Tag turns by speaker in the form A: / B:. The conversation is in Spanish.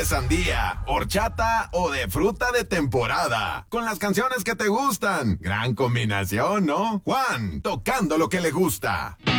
A: de sandía, horchata o de fruta de temporada. Con las canciones que te gustan. Gran combinación, ¿no? Juan, tocando lo que le gusta.